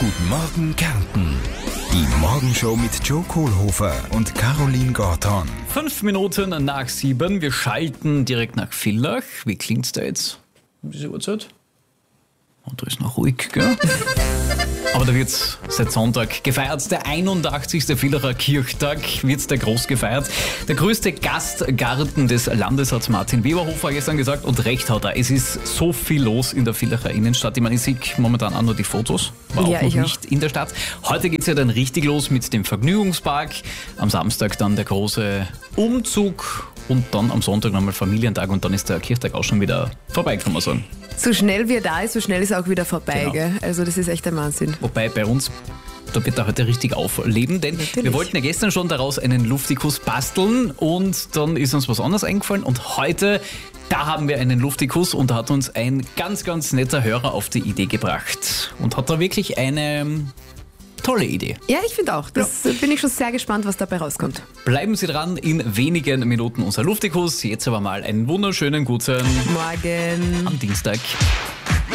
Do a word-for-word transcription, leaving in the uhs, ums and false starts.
Guten Morgen Kärnten. Die Morgenshow mit Joe Kohlhofer und Caroline Gorton. Fünf Minuten nach sieben. Wir schalten direkt nach Villach. Wie klingt's da jetzt um diese Uhrzeit? Und da ist noch ruhig, gell? Aber da wird's seit Sonntag gefeiert. Der einundachtzigste Villacher Kirchtag wird der groß gefeiert. Der größte Gastgarten des Landes, hat Martin Weberhofer gestern gesagt. Und recht hat er. Es ist so viel los in der Villacher Innenstadt. Ich meine, ich sehe momentan auch nur die Fotos. War Ja, auch noch ich auch. nicht in der Stadt. Heute geht's ja dann richtig los mit dem Vergnügungspark. Am Samstag dann der große Umzug. Und dann am Sonntag nochmal Familientag. Und dann ist der Kirchtag auch schon wieder vorbei, kann man sagen. So schnell wie er da ist, so schnell ist er auch wieder vorbei. Genau. Gell? Also das ist echt ein Wahnsinn. Wobei bei uns, da wird er heute richtig aufleben, denn Natürlich. wir wollten ja gestern schon daraus einen Luftikus basteln und dann ist uns was anderes eingefallen und heute, da haben wir einen Luftikus und da hat uns ein ganz, ganz netter Hörer auf die Idee gebracht und hat da wirklich eine tolle Idee. Ja, ich finde auch. Das bin ich schon sehr gespannt, was dabei rauskommt. Bleiben Sie dran, in wenigen Minuten unser Luftikus. Jetzt aber mal einen wunderschönen guten Morgen. am Dienstag.